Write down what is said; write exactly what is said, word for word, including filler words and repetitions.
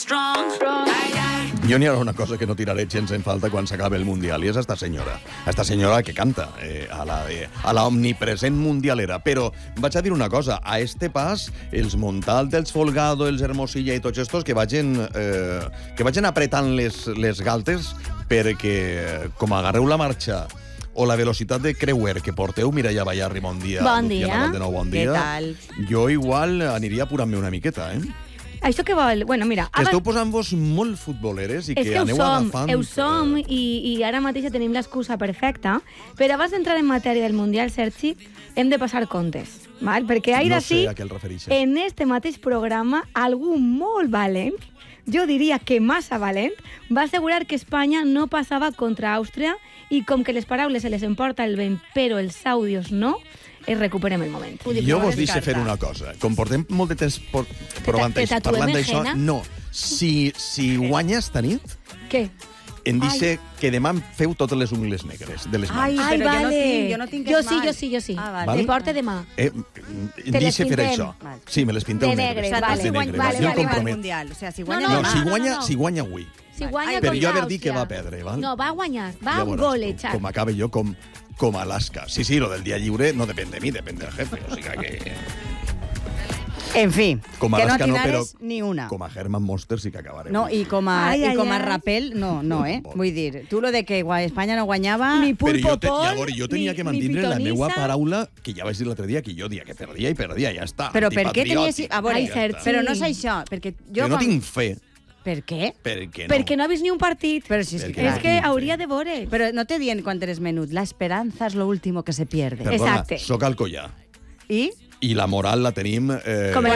Jo n'hi ha una cosa que no tiraré gens en falta quan s'acabe el Mundial, i és esta senyora. Esta senyora que canta eh, a, la, eh, a la omnipresent mundialera. Però vaig a dir una cosa, a este pas, els Montalto, els Folgado, els Hermosilla i tots estos que vagin, eh, que vagin apretant les, les galtes perquè, com agarreu la marxa o la velocitat de creuer que porteu, Mireia Ballarri, bon dia. Bon dia. De nou, bon dia. Què tal? Jo igual aniria apurant-me una miqueta, eh? Això què vol? Bueno, mira... Que esteu posant-vos molt futboleres i és que, que ho aneu som, agafant... ho som, i, i ara mateix tenim l'excusa perfecta. Però abans d'entrar en matèria del Mundial, Sergi, hem de passar comptes. Val? Perquè ahir No sí, sé a què el refereixes. en este mateix programa, algú molt valent, jo diria que massa valent, va assegurar que Espanya no passava contra Àustria i com que les paraules se les emporta el vent, però els àudios no, es recuperem el moment. Jo vos deixo fer una cosa. Com portem molt de temps por, provant te això, tatuem parlant en d'això, henna? no. Si, si guanya esta nit, Què? em dice que demà em feu totes les ungles negres de les Ai, mans. Ai, però jo no vale. tinc- jo no tinc jo les sí, mans. jo sí, jo sí. Ah, vale. Te porte demà. Eh, em Te les deixe fer pintem. això. Vale. Sí, me les pinteu De negres. negre, O sea, vale. tu si De guanya, negre, vale, jo vale, em va al compromet. Mundial. O sea, si No, guanya no, No, demà... si no, guanya, no. si guanya avui. Si guanya Però jo contra haver dit que Àustria. va perdre, val? No, va guanyar, va Ja un veuràs tu, golejat. com acabe jo, com, com Alaska. Sí, sí, lo del dia lliure no depèn de mi, depèn del jefe. O sigui que... En fi, Com a que no Alaska no, però tirares ni una. com a Herman Monster sí que acabarem. No, i com a, Ai, i ai, com a ai. rapel, no, no, eh? Vull dir, tu lo de que gua- Espanya no guanyava... Ni Però pulpo jo, te, pol, llavors, jo tenia ni- que ni mantenir la pitonisa. meva paraula, que ja vaig dir l'altre dia, que jo dia que perdia i perdia, ja està. Però per què tenies... Antipatriòtic. A veure, Ai, Sergi. però no és això, perquè jo... Jo no quan- tinc fe, Per què? perquè no. Perquè no ha vist ni un partit. Però si és que... Perquè És no que tinc fe. hauria de veure. Però no te dient quan eres menut. La esperanza es lo último que se pierde. Perdona, Exacte. soc alcoià. I? I la moral la tenim... Eh, Com el